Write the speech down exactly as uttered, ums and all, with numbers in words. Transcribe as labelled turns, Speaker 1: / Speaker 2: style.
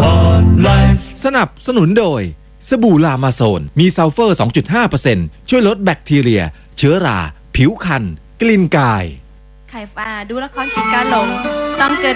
Speaker 1: สนับสนุนโดยสบู่ลามาโซนมีซัลเฟอร์ สองจุดห้าเปอร์เซ็นต์ ช่วยลดแบคทีเรียเชื้อราผิวคันกลิ่นกาย
Speaker 2: ไข่ฟ้าดูละครกินการหลงต้องเกิน